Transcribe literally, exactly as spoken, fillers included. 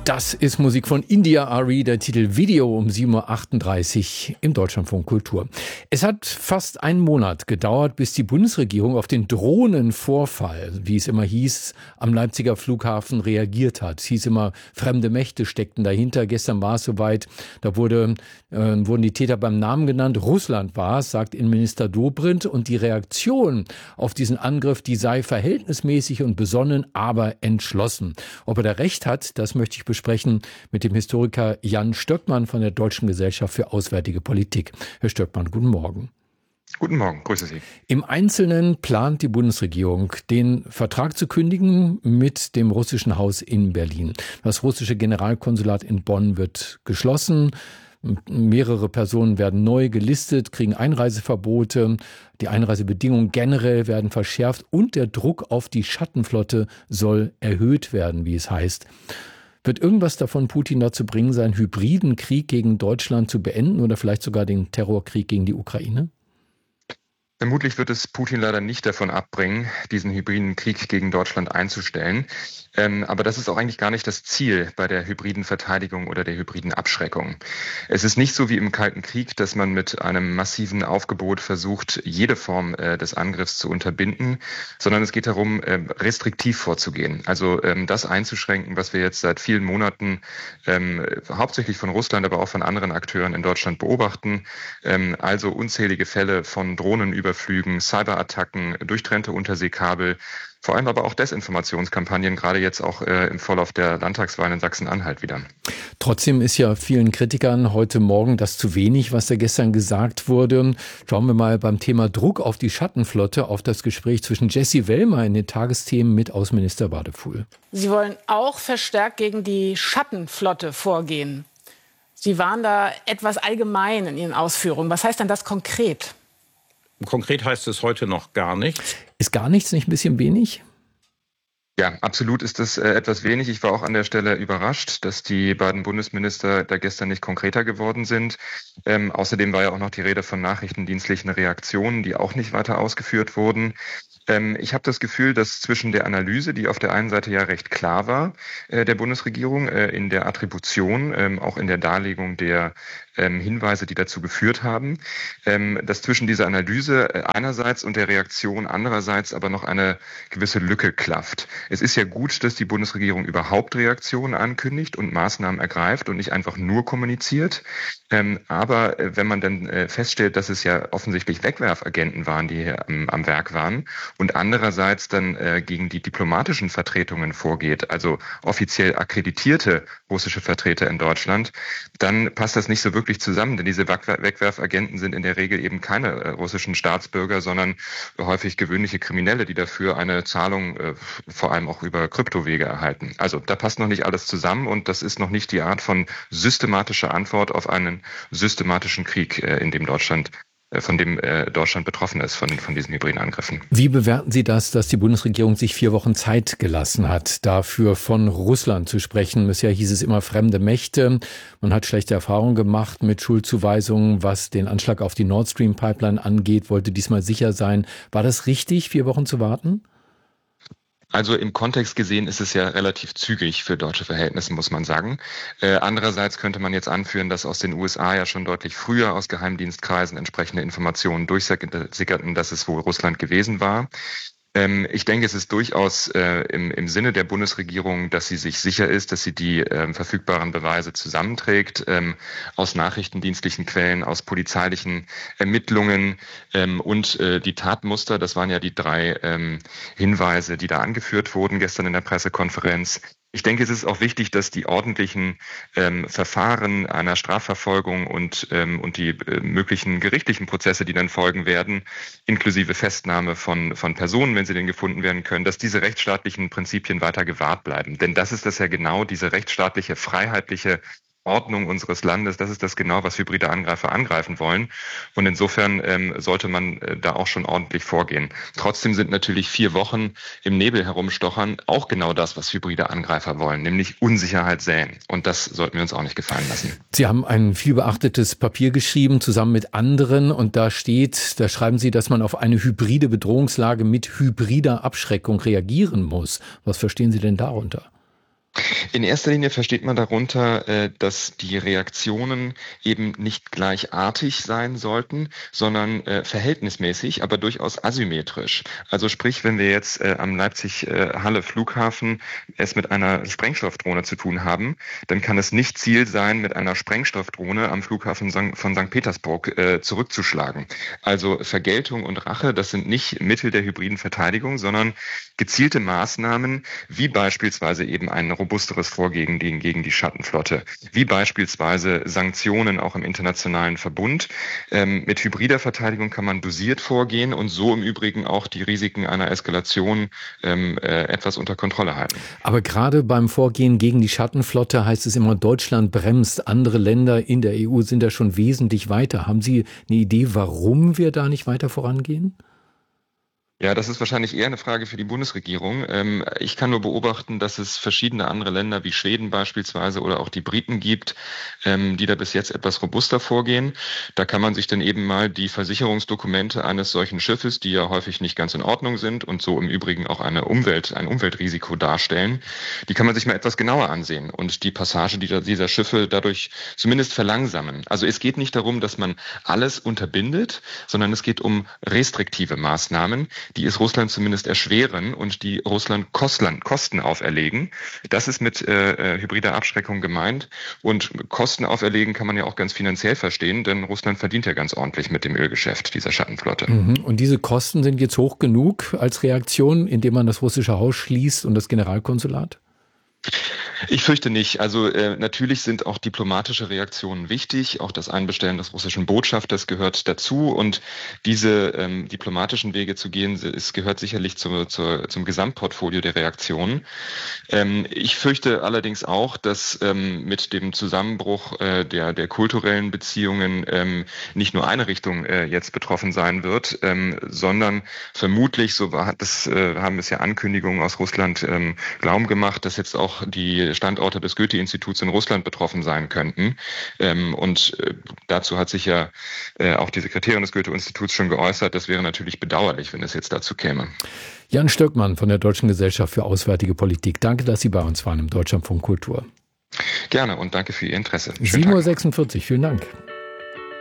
Das ist Musik von India Arie, der Titel Video um sieben Uhr achtunddreißig im Deutschlandfunk Kultur. Es hat fast einen Monat gedauert, bis die Bundesregierung auf den Drohnenvorfall, wie es immer hieß, am Leipziger Flughafen reagiert hat. Es hieß immer, fremde Mächte steckten dahinter. Gestern war es soweit, da wurde, äh, wurden die Täter beim Namen genannt. Russland war es, sagt Innenminister Dobrindt. Und die Reaktion auf diesen Angriff, die sei verhältnismäßig und besonnen, aber entschlossen. Ob er da recht hat, das möchte ich besprechen mit dem Historiker Jan Stöckmann von der Deutschen Gesellschaft für Auswärtige Politik. Herr Stöckmann, guten Morgen. Guten Morgen, grüße Sie. Im Einzelnen plant die Bundesregierung, den Vertrag zu kündigen mit dem russischen Haus in Berlin. Das russische Generalkonsulat in Bonn wird geschlossen. Mehrere Personen werden neu gelistet, kriegen Einreiseverbote. Die Einreisebedingungen generell werden verschärft und der Druck auf die Schattenflotte soll erhöht werden, wie es heißt. Wird irgendwas davon Putin dazu bringen, seinen hybriden Krieg gegen Deutschland zu beenden oder vielleicht sogar den Terrorkrieg gegen die Ukraine? Vermutlich wird es Putin leider nicht davon abbringen, diesen hybriden Krieg gegen Deutschland einzustellen. Ähm, aber das ist auch eigentlich gar nicht das Ziel bei der hybriden Verteidigung oder der hybriden Abschreckung. Es ist nicht so wie im Kalten Krieg, dass man mit einem massiven Aufgebot versucht, jede Form äh, des Angriffs zu unterbinden, sondern es geht darum, äh, restriktiv vorzugehen. Also ähm, das einzuschränken, was wir jetzt seit vielen Monaten ähm, hauptsächlich von Russland, aber auch von anderen Akteuren in Deutschland beobachten. Ähm, also unzählige Fälle von Drohnenüberflügen, Cyberattacken, durchtrennte Unterseekabel, vor allem aber auch Desinformationskampagnen, gerade jetzt auch äh, im Vorlauf der Landtagswahl in Sachsen-Anhalt wieder. Trotzdem ist ja vielen Kritikern heute Morgen das zu wenig, was da gestern gesagt wurde. Schauen wir mal beim Thema Druck auf die Schattenflotte auf das Gespräch zwischen Jessie Wellmer in den Tagesthemen mit Außenminister Wadefuhl. Sie wollen auch verstärkt gegen die Schattenflotte vorgehen. Sie waren da etwas allgemein in Ihren Ausführungen. Was heißt denn das konkret? Konkret heißt es heute noch gar nichts. Ist gar nichts nicht ein bisschen wenig? Ja, absolut ist das äh, etwas wenig. Ich war auch an der Stelle überrascht, dass die beiden Bundesminister da gestern nicht konkreter geworden sind. Ähm, außerdem war ja auch noch die Rede von nachrichtendienstlichen Reaktionen, die auch nicht weiter ausgeführt wurden. Ähm, ich habe das Gefühl, dass zwischen der Analyse, die auf der einen Seite ja recht klar war, äh, der Bundesregierung, äh, in der Attribution, ähm, auch in der Darlegung der ähm, Hinweise, die dazu geführt haben, ähm, dass zwischen dieser Analyse äh, einerseits und der Reaktion andererseits aber noch eine gewisse Lücke klafft. Es ist ja gut, dass die Bundesregierung überhaupt Reaktionen ankündigt und Maßnahmen ergreift und nicht einfach nur kommuniziert. Ähm, aber äh, wenn man dann äh, feststellt, dass es ja offensichtlich Wegwerfagenten waren, die hier ähm, am Werk waren und andererseits dann äh, gegen die diplomatischen Vertretungen vorgeht, also offiziell akkreditierte russische Vertreter in Deutschland, dann passt das nicht so wirklich zusammen, denn diese Wegwerfagenten sind in der Regel eben keine äh, russischen Staatsbürger, sondern häufig gewöhnliche Kriminelle, die dafür eine Zahlung äh, vor allem auch über Kryptowege erhalten. Also da passt noch nicht alles zusammen und das ist noch nicht die Art von systematischer Antwort auf einen systematischen Krieg, äh, in dem Deutschland von dem äh, Deutschland betroffen ist, von, von diesen hybriden Angriffen. Wie bewerten Sie das, dass die Bundesregierung sich vier Wochen Zeit gelassen hat, dafür von Russland zu sprechen? Bisher hieß es immer fremde Mächte. Man hat schlechte Erfahrungen gemacht mit Schuldzuweisungen, was den Anschlag auf die Nord Stream Pipeline angeht, wollte diesmal sicher sein. War das richtig, vier Wochen zu warten? Also im Kontext gesehen ist es ja relativ zügig für deutsche Verhältnisse, muss man sagen. Äh, andererseits könnte man jetzt anführen, dass aus den U S A ja schon deutlich früher aus Geheimdienstkreisen entsprechende Informationen durchsickerten, dass es wohl Russland gewesen war. Ähm, ich denke, es ist durchaus äh, im, im Sinne der Bundesregierung, dass sie sich sicher ist, dass sie die ähm, verfügbaren Beweise zusammenträgt, ähm, aus nachrichtendienstlichen Quellen, aus polizeilichen Ermittlungen ähm, und äh, die Tatmuster, das waren ja die drei ähm, Hinweise, die da angeführt wurden gestern in der Pressekonferenz. Ich denke, es ist auch wichtig, dass die ordentlichen ähm, Verfahren einer Strafverfolgung und, ähm, und die äh, möglichen gerichtlichen Prozesse, die dann folgen werden, inklusive Festnahme von, von Personen, wenn sie denn gefunden werden können, dass diese rechtsstaatlichen Prinzipien weiter gewahrt bleiben. Denn das ist das ja genau, diese rechtsstaatliche, freiheitliche Ordnung unseres Landes, das ist das genau, was hybride Angreifer angreifen wollen. Und insofern ähm, sollte man äh, da auch schon ordentlich vorgehen. Trotzdem sind natürlich vier Wochen im Nebel herumstochern auch genau das, was hybride Angreifer wollen, nämlich Unsicherheit säen. Und das sollten wir uns auch nicht gefallen lassen. Sie haben ein viel beachtetes Papier geschrieben, zusammen mit anderen. Und da steht, da schreiben Sie, dass man auf eine hybride Bedrohungslage mit hybrider Abschreckung reagieren muss. Was verstehen Sie denn darunter? In erster Linie versteht man darunter, dass die Reaktionen eben nicht gleichartig sein sollten, sondern verhältnismäßig, aber durchaus asymmetrisch. Also sprich, wenn wir jetzt am Leipzig-Halle-Flughafen es mit einer Sprengstoffdrohne zu tun haben, dann kann es nicht Ziel sein, mit einer Sprengstoffdrohne am Flughafen von Sankt Petersburg zurückzuschlagen. Also Vergeltung und Rache, das sind nicht Mittel der hybriden Verteidigung, sondern gezielte Maßnahmen, wie beispielsweise eben ein robusteres Vorgehen gegen, gegen die Schattenflotte, wie beispielsweise Sanktionen auch im internationalen Verbund. Ähm, mit hybrider Verteidigung kann man dosiert vorgehen und so im Übrigen auch die Risiken einer Eskalation ähm, äh, etwas unter Kontrolle halten. Aber gerade beim Vorgehen gegen die Schattenflotte heißt es immer, Deutschland bremst. Andere Länder in der E U sind da schon wesentlich weiter. Haben Sie eine Idee, warum wir da nicht weiter vorangehen? Ja, das ist wahrscheinlich eher eine Frage für die Bundesregierung. Ähm, ich kann nur beobachten, dass es verschiedene andere Länder wie Schweden beispielsweise oder auch die Briten gibt, ähm, die da bis jetzt etwas robuster vorgehen. Da kann man sich dann eben mal die Versicherungsdokumente eines solchen Schiffes, die ja häufig nicht ganz in Ordnung sind und so im Übrigen auch eine Umwelt, ein Umweltrisiko darstellen, die kann man sich mal etwas genauer ansehen und die Passage dieser, dieser Schiffe dadurch zumindest verlangsamen. Also es geht nicht darum, dass man alles unterbindet, sondern es geht um restriktive Maßnahmen, die es Russland zumindest erschweren und die Russland Kosten auferlegen. Das ist mit äh, hybrider Abschreckung gemeint. Und Kosten auferlegen kann man ja auch ganz finanziell verstehen, denn Russland verdient ja ganz ordentlich mit dem Ölgeschäft dieser Schattenflotte. Mhm. Und diese Kosten sind jetzt hoch genug als Reaktion, indem man das russische Haus schließt und das Generalkonsulat? Ich fürchte nicht. Also äh, natürlich sind auch diplomatische Reaktionen wichtig. Auch das Einbestellen des russischen Botschafters gehört dazu. Und diese ähm, diplomatischen Wege zu gehen, es gehört sicherlich zu, zu, zum Gesamtportfolio der Reaktionen. Ähm, ich fürchte allerdings auch, dass ähm, mit dem Zusammenbruch äh, der, der kulturellen Beziehungen ähm, nicht nur eine Richtung äh, jetzt betroffen sein wird, ähm, sondern vermutlich, so war, das äh, haben es ja Ankündigungen aus Russland ähm, Glauben gemacht, dass jetzt auch die Standorte des Goethe-Instituts in Russland betroffen sein könnten. Ähm, und äh, dazu hat sich ja äh, auch die Sekretärin des Goethe-Instituts schon geäußert. Das wäre natürlich bedauerlich, wenn es jetzt dazu käme. Jan Stöckmann von der Deutschen Gesellschaft für Auswärtige Politik. Danke, dass Sie bei uns waren im Deutschlandfunk Kultur. Gerne und danke für Ihr Interesse. sieben Uhr sechsundvierzig, vielen Dank.